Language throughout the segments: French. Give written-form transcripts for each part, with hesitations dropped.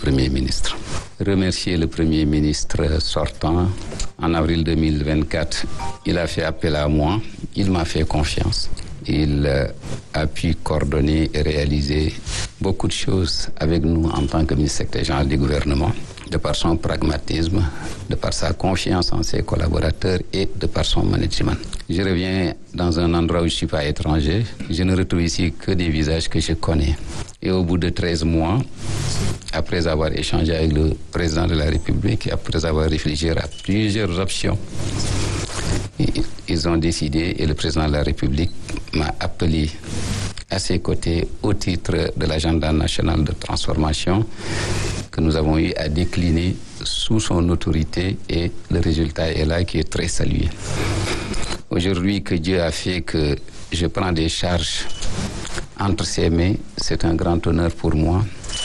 Premier ministre. Remercier le Premier ministre sortant. En avril 2024, il a fait appel à moi, il m'a fait confiance. Il a pu coordonner et réaliser beaucoup de choses avec nous en tant que ministre secrétaire général du gouvernement, de par son pragmatisme, de par sa confiance en ses collaborateurs et de par son management. Je reviens dans un endroit où je ne suis pas étranger. Je ne retrouve ici que des visages que je connais. Et au bout de 13 mois, après avoir échangé avec le président de la République, après avoir réfléchi à plusieurs options, ils ont décidé et le président de la République m'a appelé à ses côtés au titre de l'agenda national de transformation que nous avons eu à décliner sous son autorité et le résultat est là qui est très salué. Aujourd'hui que Dieu a fait que je prends des charges entre ses mains, c'est un grand honneur pour moi.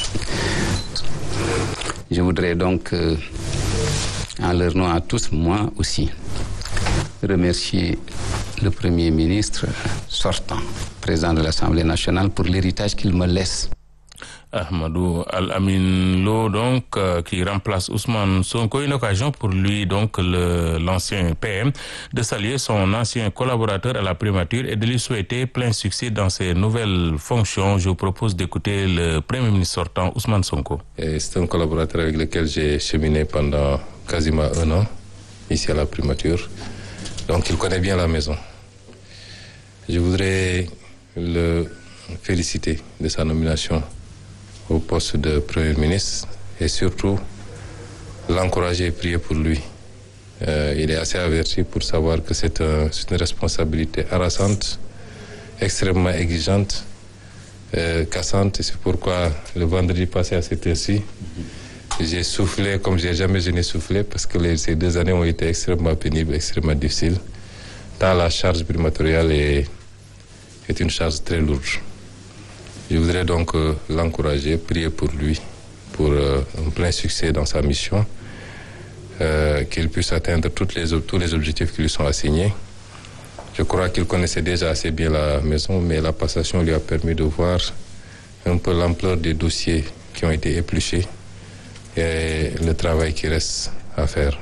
Je voudrais donc, en leur nom à tous, moi aussi, remercier le Premier ministre sortant, président de l'Assemblée nationale, pour l'héritage qu'il me laisse. Ahmadou Al-Amin Lo, donc, qui remplace Ousmane Sonko, une occasion pour lui, donc, l'ancien PM, de saluer son ancien collaborateur à la primature et de lui souhaiter plein succès dans ses nouvelles fonctions. Je vous propose d'écouter le Premier ministre sortant, Ousmane Sonko. C'est un collaborateur avec lequel j'ai cheminé pendant quasiment 1 an, ici à la primature. Donc, il connaît bien la maison. Je voudrais le féliciter de sa nomination au poste de Premier ministre et surtout l'encourager et prier pour lui. Il est assez averti pour savoir que c'est une responsabilité harassante, extrêmement exigeante, cassante. Et c'est pourquoi le vendredi passé à cette heure-ci, j'ai soufflé comme je n'ai soufflé parce que ces 2 années ont été extrêmement pénibles, extrêmement difficiles. Tant la charge primatoriale est une charge très lourde. Je voudrais donc l'encourager, prier pour lui, pour un plein succès dans sa mission, qu'il puisse atteindre tous les objectifs qui lui sont assignés. Je crois qu'il connaissait déjà assez bien la maison, mais la passation lui a permis de voir un peu l'ampleur des dossiers qui ont été épluchés et le travail qui reste à faire.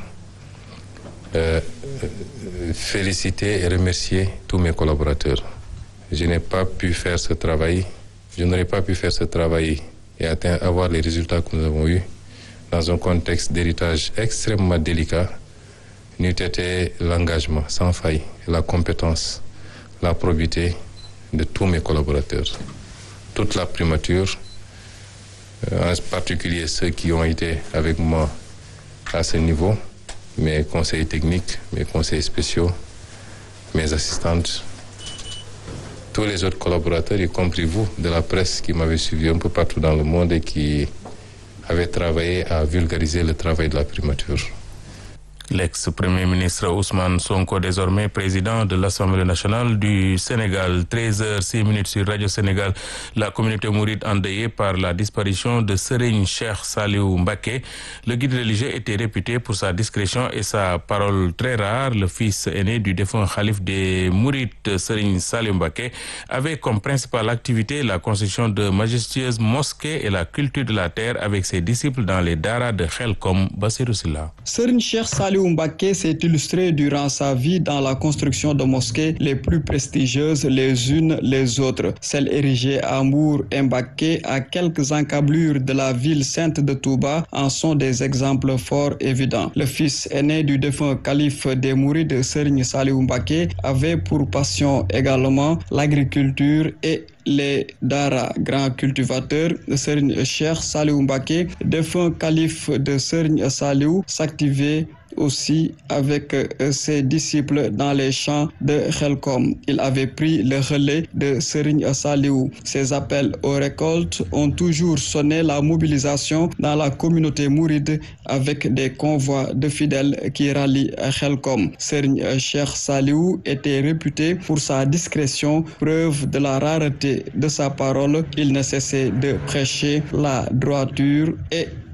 Féliciter et remercier tous mes collaborateurs. Je n'aurais pas pu faire ce travail et avoir les résultats que nous avons eus dans un contexte d'héritage extrêmement délicat, n'eût été l'engagement sans faille, la compétence, la probité de tous mes collaborateurs. Toute la primature, en particulier ceux qui ont été avec moi à ce niveau, mes conseillers techniques, mes conseillers spéciaux, mes assistantes, tous les autres collaborateurs, y compris vous, de la presse qui m'avez suivi un peu partout dans le monde et qui avaient travaillé à vulgariser le travail de la primature. L'ex-premier ministre Ousmane Sonko, désormais président de l'Assemblée nationale du Sénégal. 13h06 sur Radio Sénégal. La communauté mouride endeuillée par la disparition de Serigne Cheikh Saliou Mbacké. Le guide religieux était réputé pour sa discrétion et sa parole très rare. Le fils aîné du défunt khalife des mourides, Serigne Saliou Mbacké, avait comme principale activité la construction de majestueuses mosquées et la culture de la terre avec ses disciples dans les daras de Khelcom. Bassirou Silla. Serigne Cheikh Saliou Mbacké s'est illustré durant sa vie dans la construction de mosquées les plus prestigieuses les unes les autres. Celles érigées à Mbour et Mbacké, à quelques encablures de la ville sainte de Touba, en sont des exemples fort évidents. Le fils aîné du défunt calife des Mourides, Serigne Saliou Mbacké, avait pour passion également l'agriculture et les Dara, grands cultivateurs. Serigne Cheikh Saliou Mbacké, défunt calife de Serigne Saliou, s'activait aussi avec ses disciples dans les champs de Khelcom. Il avait pris le relais de Serigne Saliou. Ses appels aux récoltes ont toujours sonné la mobilisation dans la communauté mouride avec des convois de fidèles qui rallient Khelcom. Serigne Cheikh Saliou était réputé pour sa discrétion, preuve de la rareté de sa parole. Il ne cessait de prêcher la droiture et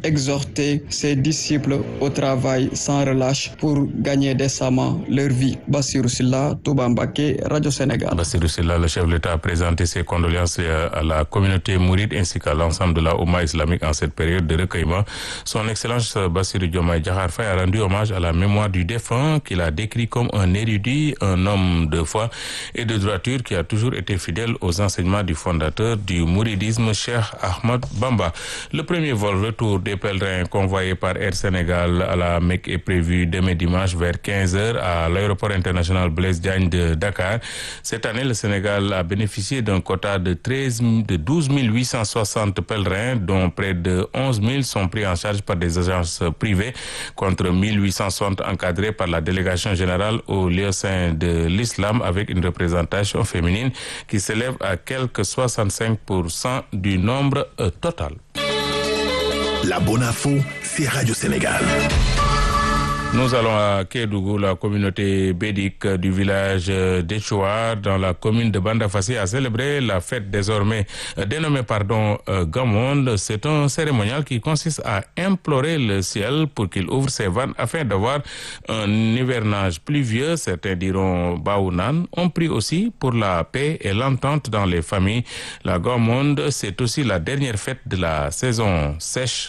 exhorté ses disciples au travail sans relâche pour gagner décemment leur vie. Bassirou Silla, Touba Mbacké, Radio Sénégal. Bassirou Silla, le chef de l'État, a présenté ses condoléances à la communauté mouride ainsi qu'à l'ensemble de la Oumma islamique en cette période de recueillement. Son Excellence Bassirou Diomaye Diakhar Faye a rendu hommage à la mémoire du défunt qu'il a décrit comme un érudit, un homme de foi et de droiture qui a toujours été fidèle aux enseignements du fondateur du mouridisme, Cheikh Ahmad Bamba. Le premier vol retour des pèlerins convoyés par Air Sénégal à la Mecque est prévu demain dimanche vers 15h à l'aéroport international Blaise Diagne de Dakar. Cette année, le Sénégal a bénéficié d'un quota de 12 860 pèlerins, dont près de 11 000 sont pris en charge par des agences privées, contre 1860 encadrés par la délégation générale au lieu saint de l'islam, avec une représentation féminine qui s'élève à quelque 65% du nombre total. La bonne info, c'est Radio Sénégal. Nous allons à Kédougou. La communauté bédik du village d'Échoua, dans la commune de Bandafassi, a célébré la fête dénommée Gamonde. C'est un cérémonial qui consiste à implorer le ciel pour qu'il ouvre ses vannes afin d'avoir un hivernage pluvieux. Certains diront Baounan. On prie aussi pour la paix et l'entente dans les familles. La Gamonde, c'est aussi la dernière fête de la saison sèche.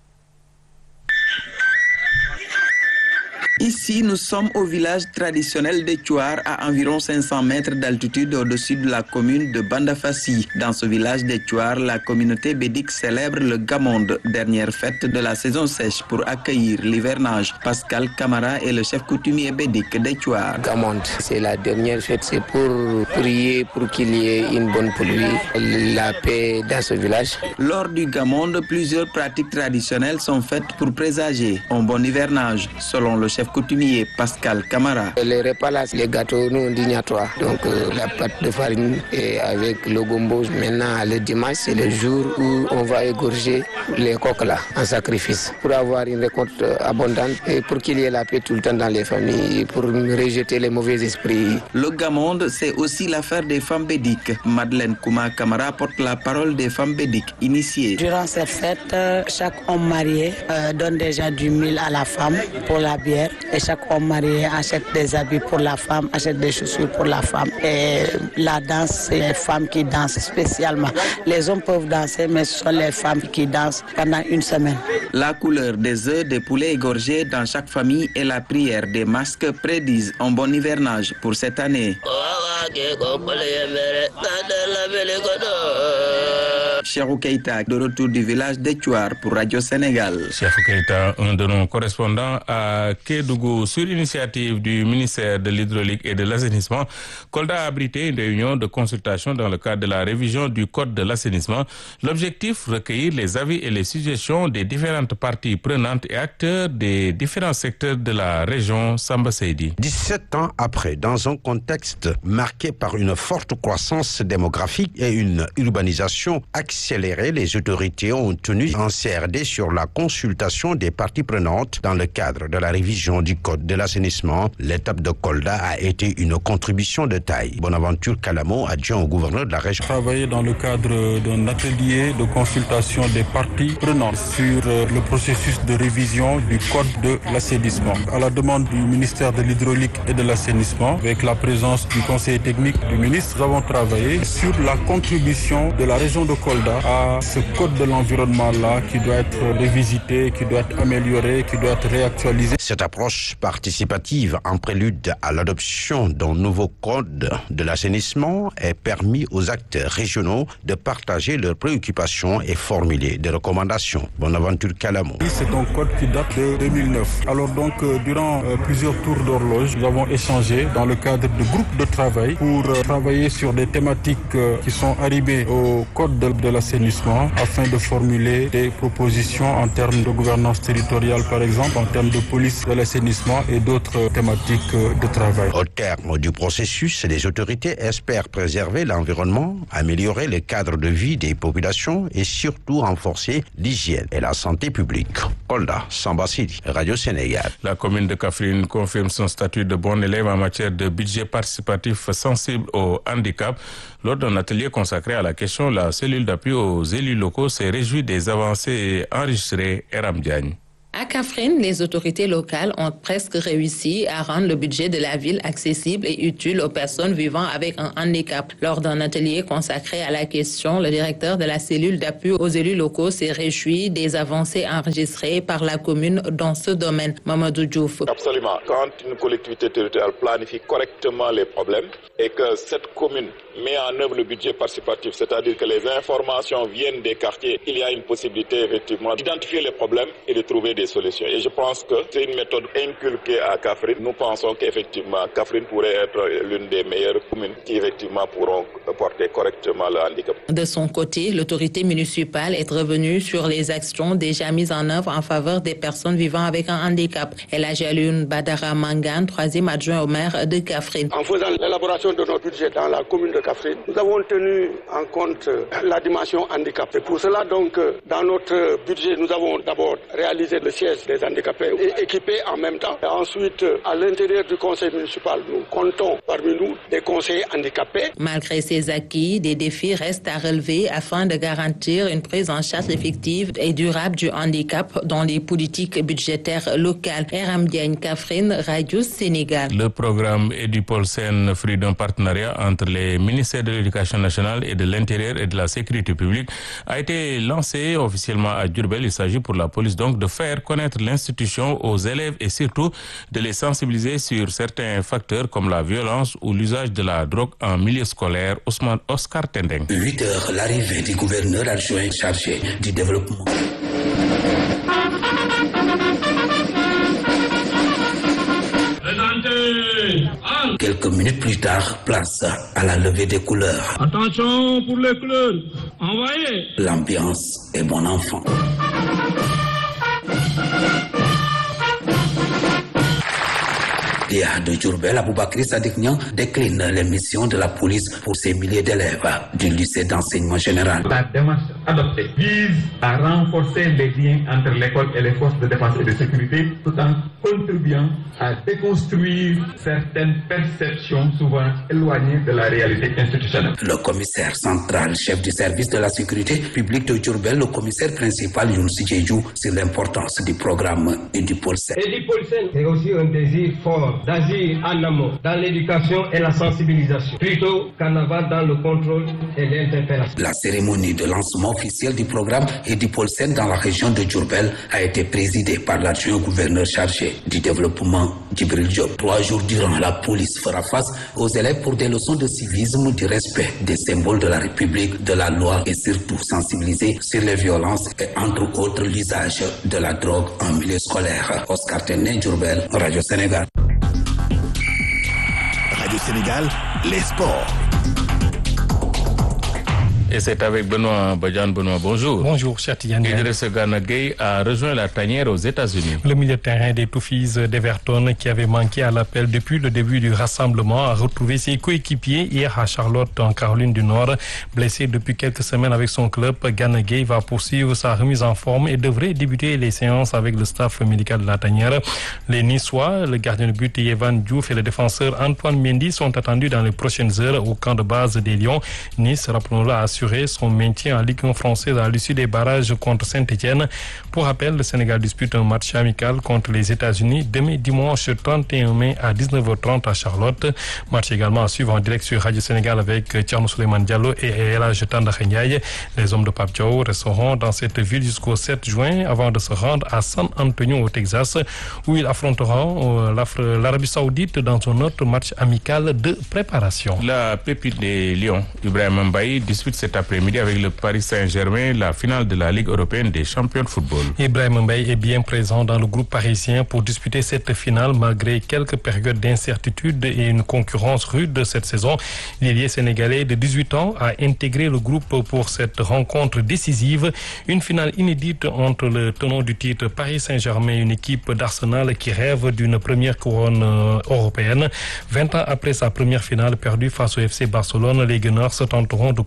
Ici, nous sommes au village traditionnel d'Échouar, à environ 500 mètres d'altitude au-dessus de la commune de Bandafassi. Dans ce village d'Échouar, la communauté bédik célèbre le Gamonde, dernière fête de la saison sèche, pour accueillir l'hivernage. Pascal Camara est le chef coutumier bédik d'Échouar. Gamonde, c'est la dernière fête, c'est pour prier pour qu'il y ait une bonne pluie, la paix dans ce village. Lors du Gamonde, plusieurs pratiques traditionnelles sont faites pour présager un bon hivernage, selon le chef coutumier Pascal Camara. Les repas là, les gâteaux, nous on dit niatois. Donc la pâte de farine et avec le gombo. Maintenant, le dimanche, c'est le jour où on va égorger les coqs là en sacrifice pour avoir une récolte abondante et pour qu'il y ait la paix tout le temps dans les familles, pour rejeter les mauvais esprits. Le Gamonde, c'est aussi l'affaire des femmes bédik. Madeleine Kouma Camara porte la parole des femmes bédik initiées. Durant cette fête, chaque homme marié donne déjà du mil à la femme pour la bière. Et chaque homme marié achète des habits pour la femme, achète des chaussures pour la femme. Et la danse, c'est les femmes qui dansent spécialement. Les hommes peuvent danser, mais ce sont les femmes qui dansent pendant une semaine. La couleur des œufs des poulets égorgés dans chaque famille et la prière des masques prédisent un bon hivernage pour cette année. Cheikhou Keita, de retour du village d'Échouar pour Radio Sénégal. Cheikhou Keita, un de nos correspondants à Kédougou. Sur initiative du ministère de l'Hydraulique et de l'Assainissement, Kolda a abrité une réunion de consultation dans le cadre de la révision du Code de l'assainissement. L'objectif, recueillir les avis et les suggestions des différentes parties prenantes et acteurs des différents secteurs de la région. Samba Seydi. 17 ans après, dans un contexte marqué par une forte croissance démographique et une urbanisation accélérée, les autorités ont tenu un CRD sur la consultation des parties prenantes dans le cadre de la révision du Code de l'assainissement. L'étape de Kolda a été une contribution de taille. Bonaventure Kalamo, adjoint au gouverneur de la région. Travailler dans le cadre d'un atelier de consultation des parties prenantes sur le processus de révision du Code de l'assainissement. À la demande du ministère de l'Hydraulique et de l'Assainissement, avec la présence du conseiller technique du ministre, nous avons travaillé sur la contribution de la région de Kolda à ce Code de l'environnement-là qui doit être révisité, qui doit être amélioré, qui doit être réactualisé. Cette approche participative en prélude à l'adoption d'un nouveau code de l'assainissement est permis aux acteurs régionaux de partager leurs préoccupations et formuler des recommandations. Bonaventure Kalamo. C'est un code qui date de 2009. Alors donc, durant plusieurs tours d'horloge, nous avons échangé dans le cadre de groupes de travail pour travailler sur des thématiques qui sont arrivées au code de l'assainissement afin de formuler des propositions en termes de gouvernance territoriale, par exemple, en termes de police de l'assainissement et d'autres thématiques de travail. Au terme du processus, les autorités espèrent préserver l'environnement, améliorer le cadre de vie des populations et surtout renforcer l'hygiène et la santé publique. Kolda, Samba Sidi, Radio Sénégal. La commune de Kaffrine confirme son statut de bon élève en matière de budget participatif sensible au handicap. Lors d'un atelier consacré à la question, la cellule d'appui d'appui aux élus locaux s'est réjoui des avancées enregistrées. Eram Diagne. À Kaffrine, les autorités locales ont presque réussi à rendre le budget de la ville accessible et utile aux personnes vivant avec un handicap. Lors d'un atelier consacré à la question, le directeur de la cellule d'appui aux élus locaux s'est réjoui des avancées enregistrées par la commune dans ce domaine. Mamadou Diouf. Absolument. Quand une collectivité territoriale planifie correctement les problèmes et que cette commune met en œuvre le budget participatif, c'est-à-dire que les informations viennent des quartiers, il y a une possibilité effectivement d'identifier les problèmes et de trouver des solutions. Et je pense que c'est une méthode inculquée à Kaffrine. Nous pensons qu'effectivement Kaffrine pourrait être l'une des meilleures communes qui effectivement pourront porter correctement le handicap. De son côté, l'autorité municipale est revenue sur les actions déjà mises en œuvre en faveur des personnes vivant avec un handicap. El Hadji Alioune Badara Mangane, 3e adjoint au maire de Kaffrine. En faisant l'élaboration de notre budget dans la commune de Kaffrine, nous avons tenu en compte la dimension handicap. Et pour cela, donc, dans notre budget, nous avons d'abord réalisé le siège des handicapés et équipé en même temps. Et ensuite, à l'intérieur du conseil municipal, nous comptons parmi nous des conseillers handicapés. Malgré ces acquis, des défis restent à relever afin de garantir une prise en charge effective et durable du handicap dans les politiques budgétaires locales. Eram Diagne, Kaffrine, Radio Sénégal. Le programme Edupolsen, fruit d'un partenariat entre les ministères de l'Éducation nationale et de l'Intérieur et de la Sécurité publique, a été lancé officiellement à Diourbel. Il s'agit pour la police donc de faire connaître l'institution aux élèves et surtout de les sensibiliser sur certains facteurs comme la violence ou l'usage de la drogue en milieu scolaire. Oscar Tendeng. 8 heures, l'arrivée du gouverneur adjoint chargé du développement. Quelques minutes plus tard, place à la levée des couleurs. Attention pour les couleurs, envoyez. L'ambiance est bon enfant. De Diourbel, Aboubakry Sadiq Niang décline les missions de la police pour ces milliers d'élèves du lycée d'enseignement général. La démarche adoptée vise à renforcer les liens entre l'école et les forces de défense et de sécurité tout en contribuant à déconstruire certaines perceptions souvent éloignées de la réalité institutionnelle. Le commissaire central, chef du service de la sécurité publique de Diourbel, le commissaire principal Younousi Diédhiou, sur l'importance du programme Edupolsen. Edupolsen, c'est aussi un désir fort d'agir en amont dans l'éducation et la sensibilisation, plutôt qu'en avant dans le contrôle et l'interpellation. La cérémonie de lancement officiel du programme Edupolsen dans la région de Diourbel a été présidée par l'adjoint gouverneur chargé du développement, Djibril Diop. 3 jours durant, la police fera face aux élèves pour des leçons de civisme, du respect des symboles de la République, de la loi et surtout sensibiliser sur les violences et entre autres l'usage de la drogue en milieu scolaire. Oscar Tendeng, Diourbel, Radio Sénégal. Radio Sénégal, les sports. Et c'est avec Benoît Badiane. Benoît, bonjour. Bonjour, cher Tidiane. Idrissa Gana Gueye a rejoint la tanière aux États-Unis. Le milieu de terrain des Toffees d'Everton, qui avait manqué à l'appel depuis le début du rassemblement, a retrouvé ses coéquipiers hier à Charlotte, en Caroline du Nord. Blessé depuis quelques semaines avec son club, Gana Gueye va poursuivre sa remise en forme et devrait débuter les séances avec le staff médical de la tanière. Les Niçois, le gardien de but Yvan Diouf et le défenseur Antoine Mendy sont attendus dans les prochaines heures au camp de base des Lions. Nice, rappelons-le, a assuré son maintien en Ligue 1 française à l'issue des barrages contre Saint-Étienne. Pour rappel, le Sénégal dispute un match amical contre les États-Unis demain dimanche 31 mai à 19h30 à Charlotte. Match également à suivre en direct sur Radio Sénégal avec Thierno Souleymane Diallo et El Hadji Tandakha Ndiaye. Les hommes de Pape Thiaw resteront dans cette ville jusqu'au 7 juin avant de se rendre à San Antonio au Texas où ils affronteront l'Arabie Saoudite dans un autre match amical de préparation. La pépite des Lions, Ibrahima Mbaye, dispute cet après-midi avec le Paris Saint-Germain la finale de la Ligue européenne des champions de football. Ibrahima Mbaye est bien présent dans le groupe parisien pour disputer cette finale malgré quelques périodes d'incertitude et une concurrence rude cette saison. L'ailier sénégalais de 18 ans a intégré le groupe pour cette rencontre décisive. Une finale inédite entre le tenant du titre Paris Saint-Germain et une équipe d'Arsenal qui rêve d'une première couronne européenne. 20 ans après sa première finale perdue face au FC Barcelone, les Gunners tenteront de conquérir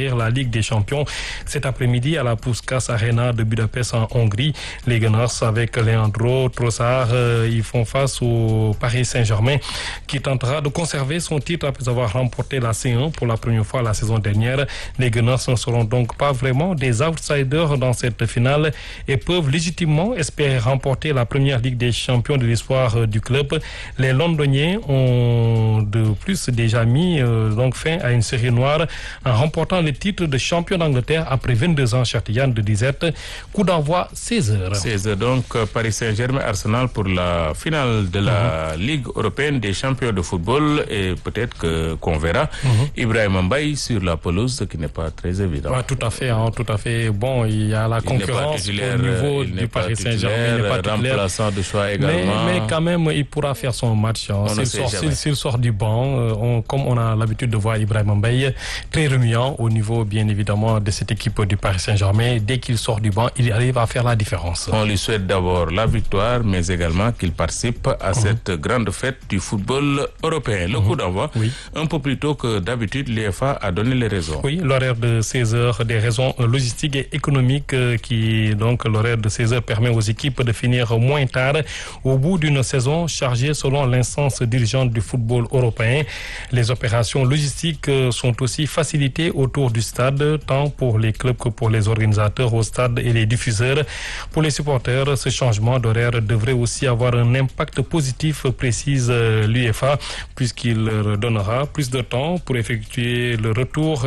ouvrir la Ligue des Champions cet après-midi à la Puskás Arena de Budapest en Hongrie. Les Gunners avec Leandro Trossard, ils font face au Paris Saint-Germain qui tentera de conserver son titre après avoir remporté la C1 pour la première fois la saison dernière. Les Gunners ne seront donc pas vraiment des outsiders dans cette finale et peuvent légitimement espérer remporter la première Ligue des Champions de l'histoire du club. Les Londoniens ont de plus déjà mis donc fin à une série noire en remportant le titre de champion d'Angleterre après 22 ans, Chertian de Dizette. Coup d'envoi 16h. 16h donc, Paris Saint-Germain, Arsenal pour la finale de la Ligue européenne des champions de football et peut-être qu'on verra Ibrahima Mbaye sur la pelouse, ce qui n'est pas très évident. Ouais, tout à fait. Bon, il y a la concurrence au niveau du Paris Saint-Germain. Il n'est pas titulaire, remplaçant de choix également. Mais quand même, il pourra faire son match. S'il sort du banc, comme on a l'habitude de voir Ibrahima Mbaye, très remuant au niveau, bien évidemment, de cette équipe du Paris Saint-Germain. Dès qu'il sort du banc, il arrive à faire la différence. On lui souhaite d'abord la victoire, mais également qu'il participe à cette grande fête du football européen. Le coup d'envoi, un peu plus tôt que d'habitude, l'UEFA a donné les raisons. Oui, l'horaire de 16h, des raisons logistiques et économiques donc l'horaire de 16h permet aux équipes de finir moins tard au bout d'une saison chargée selon l'instance dirigeante du football européen. Les opérations logistiques sont aussi facilitées autour du stade, tant pour les clubs que pour les organisateurs au stade et les diffuseurs. Pour les supporters, ce changement d'horaire devrait aussi avoir un impact positif, précise l'UEFA, puisqu'il leur donnera plus de temps pour effectuer le retour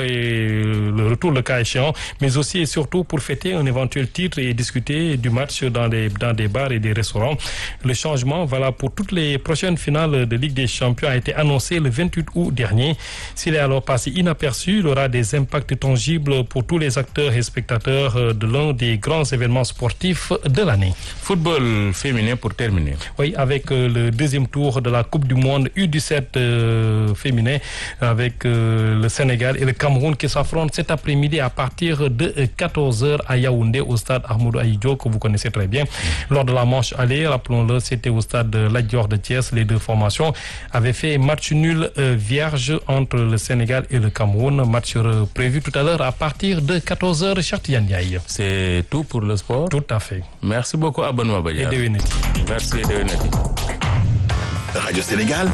le cas échéant, mais aussi et surtout pour fêter un éventuel titre et discuter du match dans des bars et des restaurants. Le changement valable pour toutes les prochaines finales de Ligue des Champions a été annoncé le 28 août dernier. S'il est alors passé inaperçu, il aura des impacts tangibles pour tous les acteurs et spectateurs de l'un des grands événements sportifs de l'année. Football féminin pour terminer. Oui, avec le deuxième tour de la Coupe du Monde U17 féminin, avec le Sénégal et le Cameroun qui s'affrontent cet après-midi à partir de 14h à Yaoundé au stade Ahmadou Ahidjo, que vous connaissez très bien. Lors de la manche aller, rappelons-le, c'était au stade Lat Dior de Thiès. Les deux formations avaient fait match nul vierge entre le Sénégal et le Cameroun. Match prévu tout à l'heure à partir de 14h, Chertian Ndiaye. C'est tout pour le sport? Tout à fait. Merci beaucoup à Benoît Bayard. Et Deweneti. Merci Deweneti. Radio Sénégal.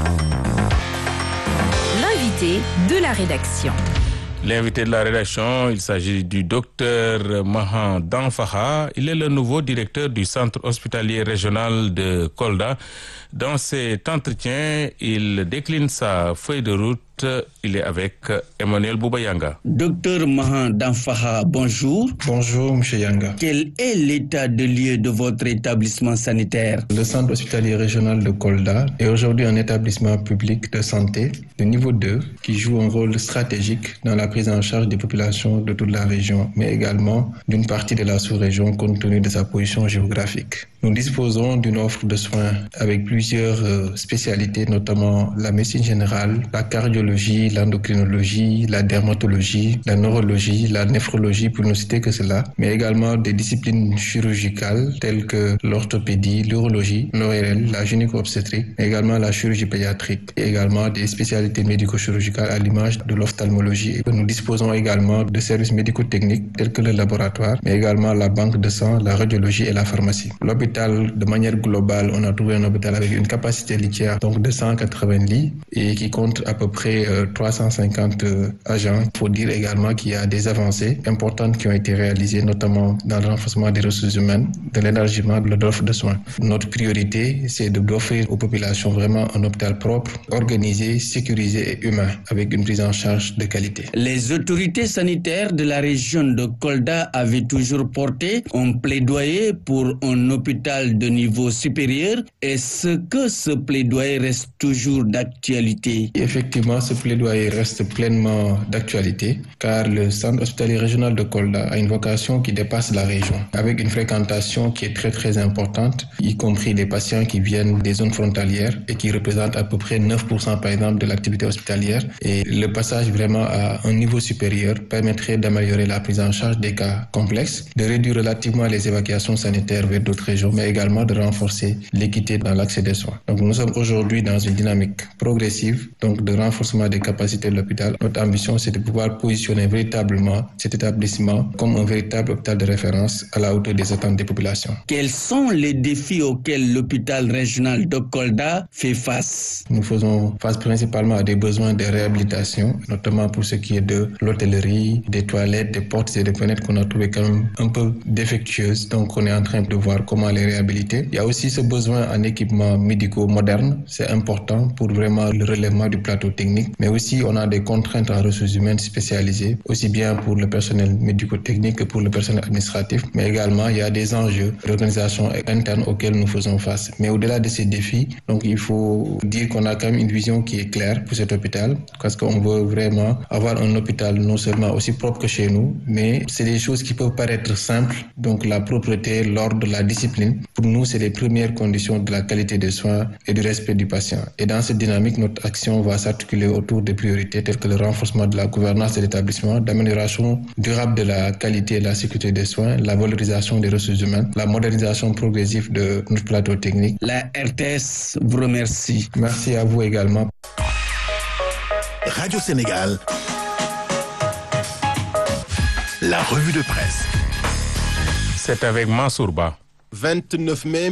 L'invité de la rédaction. L'invité de la rédaction, il s'agit du docteur Mahan Danfaha. Il est le nouveau directeur du centre hospitalier régional de Kolda. Dans cet entretien, il décline sa feuille de route. Il est avec Emmanuel Boubayanga. Docteur Mahan Danfaha, bonjour. Bonjour, M. Yanga. Quel est l'état de lieu de votre établissement sanitaire? Le centre hospitalier régional de Kolda est aujourd'hui un établissement public de santé de niveau 2 qui joue un rôle stratégique dans la prise en charge des populations de toute la région, mais également d'une partie de la sous-région compte tenu de sa position géographique. Nous disposons d'une offre de soins avec plusieurs spécialités, notamment la médecine générale, la cardiologie, l'endocrinologie, la dermatologie, la neurologie, la néphrologie, pour ne citer que cela, mais également des disciplines chirurgicales telles que l'orthopédie, l'urologie, l'ORL, la gynéco-obstétrique, mais également la chirurgie pédiatrique, et également des spécialités médico-chirurgicales à l'image de l'ophtalmologie. Nous disposons également de services médico-techniques tels que le laboratoire, mais également la banque de sang, la radiologie et la pharmacie. L'hôpital, de manière globale, on a trouvé un hôpital avec une capacité litière donc de 180 lits et qui compte à peu près 350 agents. Il faut dire également qu'il y a des avancées importantes qui ont été réalisées, notamment dans le renforcement des ressources humaines, de l'élargissement de l'offre de soins. Notre priorité, c'est d'offrir aux populations vraiment un hôpital propre, organisé, sécurisé et humain, avec une prise en charge de qualité. Les autorités sanitaires de la région de Kolda avaient toujours porté un plaidoyer pour un hôpital de niveau supérieur. Est-ce que ce plaidoyer reste toujours d'actualité? Effectivement, ce plaidoyer reste pleinement d'actualité, car le centre hospitalier régional de Kolda a une vocation qui dépasse la région, avec une fréquentation qui est très très importante, y compris des patients qui viennent des zones frontalières et qui représentent à peu près 9% par exemple de l'activité hospitalière. Et le passage vraiment à un niveau supérieur permettrait d'améliorer la prise en charge des cas complexes, de réduire relativement les évacuations sanitaires vers d'autres régions, mais également de renforcer l'équité dans l'accès des soins. Donc nous sommes aujourd'hui dans une dynamique progressive, donc de renforcement renforcement des capacités de l'hôpital. Notre ambition, c'est de pouvoir positionner véritablement cet établissement comme un véritable hôpital de référence à la hauteur des attentes des populations. Quels sont les défis auxquels l'hôpital régional de Kolda fait face? Nous faisons face principalement à des besoins de réhabilitation, notamment pour ce qui est de l'hôtellerie, des toilettes, des portes et des fenêtres qu'on a trouvées quand même un peu défectueuses. Donc on est en train de voir comment les réhabiliter. Il y a aussi ce besoin en équipements médicaux modernes. C'est important pour vraiment le relèvement du plateau technique. Mais aussi on a des contraintes en ressources humaines spécialisées, aussi bien pour le personnel médico-technique que pour le personnel administratif. Mais également il y a des enjeux d'organisation interne auxquels nous faisons face. Mais au-delà de ces défis, donc il faut dire qu'on a quand même une vision qui est claire pour cet hôpital, parce qu'on veut vraiment avoir un hôpital non seulement aussi propre que chez nous, mais c'est des choses qui peuvent paraître simples, donc la propreté, l'ordre, la discipline. Pour nous, c'est les premières conditions de la qualité des soins et du respect du patient. Et dans cette dynamique, notre action va s'articuler autour des priorités telles que le renforcement de la gouvernance de l'établissement, l'amélioration durable de la qualité et de la sécurité des soins, la valorisation des ressources humaines, la modernisation progressive de notre plateau technique. La RTS vous remercie. Merci à vous également. Radio Sénégal, la revue de presse. C'est avec Mansour Ba. 29 mai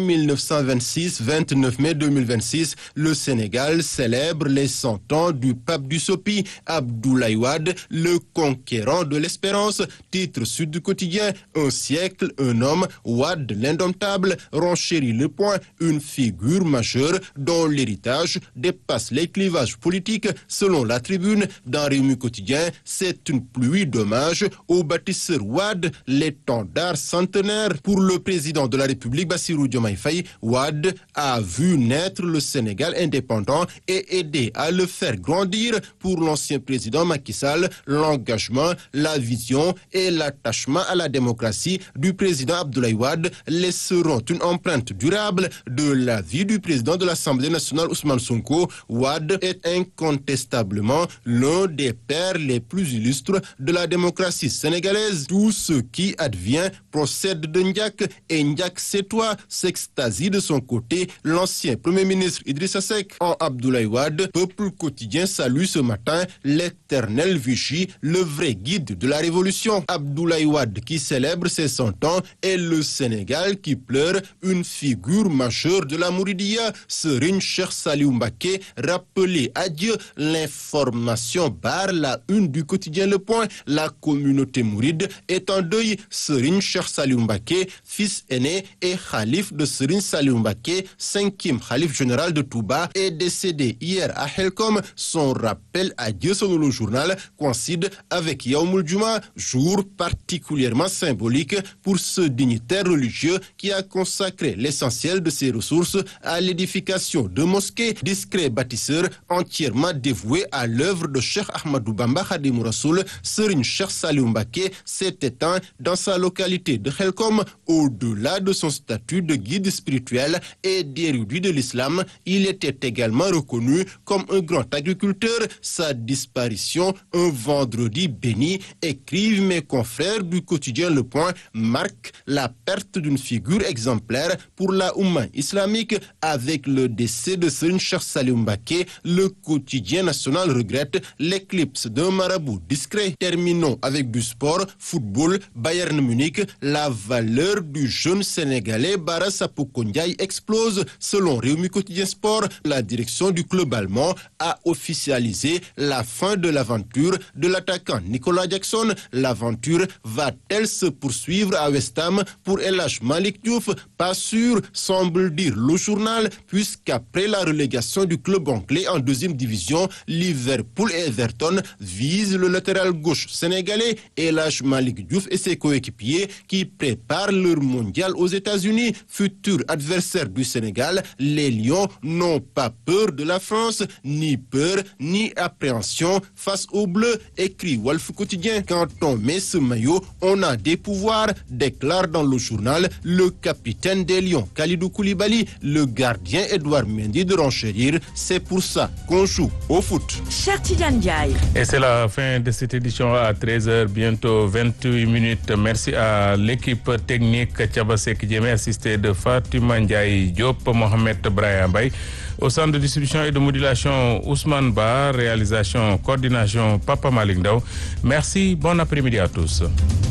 1926, 29 mai 2026, le Sénégal célèbre les 100 ans du pape du Sopi, Abdoulaye Wade, le conquérant de l'espérance. Titre Sud du Quotidien, un siècle, un homme, Wade l'indomptable, renchérit Le Point, une figure majeure dont l'héritage dépasse les clivages politiques. Selon la Tribune, dans Rewmi Quotidien, c'est une pluie d'hommages au bâtisseur Wade, l'étendard centenaire. Pour le président de la République Bassirou Diomaye Faye, Wade a vu naître le Sénégal indépendant et aidé à le faire grandir. Pour l'ancien président Macky Sall, l'engagement, la vision et l'attachement à la démocratie du président Abdoulaye Wade laisseront une empreinte durable. De la vie du président de l'Assemblée nationale Ousmane Sonko, Wade est incontestablement l'un des pères les plus illustres de la démocratie sénégalaise. Tout ce qui advient procède de Ndiak et Ndiak c'est toi, s'extasie de son côté l'ancien Premier ministre Idrissa Seck. En Abdoulaye Wade, Peuple quotidien salue ce matin l'éternel Vichy, le vrai guide de la révolution. Abdoulaye Wade qui célèbre ses 100 ans et le Sénégal qui pleure, une figure majeure de la Mouridiya. Serigne Cheikh Saliou Mbacké rappelé à Dieu. L'information barre la une du quotidien Le Point. La communauté mouride est en deuil. Serigne Cheikh Saliou Mbacké, fils aîné et Khalif de Serigne Saliou Mbacké, 5e Khalif général de Touba, est décédé hier à Helcom. Son rappel à Dieu selon le journal coïncide avec Yaoumoul Djouma, jour particulièrement symbolique pour ce dignitaire religieux qui a consacré l'essentiel de ses ressources à l'édification de mosquées. Discret bâtisseur entièrement dévoué à l'œuvre de Cheikh Ahmadou Bamba Khadimou Rassoul, Serigne Cheikh Saliou Mbacké s'est éteint dans sa localité de Helcom. Au-delà de son statut de guide spirituel et d'érudit de l'islam, il était également reconnu comme un grand agriculteur. Sa disparition, un vendredi béni, écrivent mes confrères du quotidien Le Point, marque la perte d'une figure exemplaire pour la Oumma islamique. Avec le décès de Serigne Cheikh Saliou Mbacké, le quotidien national regrette l'éclipse d'un marabout discret. Terminons avec du sport, football, Bayern Munich. La valeur du jeune Sénégalais Bara Sapoko Ndiaye explose. Selon Rewmi Quotidien Sport, la direction du club allemand a officialisé la fin de l'aventure de l'attaquant Nicolas Jackson. L'aventure va-t-elle se poursuivre à West Ham pour El Hadj Malick Diouf? Pas sûr, semble dire le journal, puisqu'après la relégation du club anglais en 2e division, Liverpool et Everton visent le latéral gauche sénégalais. El Hadj Malick Diouf et ses coéquipiers qui préparent leur mondial aux États-Unis. Futur adversaire du Sénégal, les Lions n'ont pas peur de la France, ni peur ni appréhension face aux Bleus, écrit Walf Quotidien. Quand on met ce maillot, on a des pouvoirs, déclare dans le journal le capitaine des Lions, Kalidou Koulibaly. Le gardien Edouard Mendy de renchérir, c'est pour ça qu'on joue au foot. Cher Tidiane Ndiaye. Et c'est la fin de cette édition à 13h, bientôt 28 minutes. Merci à l'équipe technique Thiaba Seck Malick Diémé, assisté de Fatima Ndiaye Diop, Mohamed Brahim Mbaye. Au centre de distribution et de modulation, Ousmane Ba. Réalisation, coordination, Papa Malick Ndaw. Merci, bon après-midi à tous.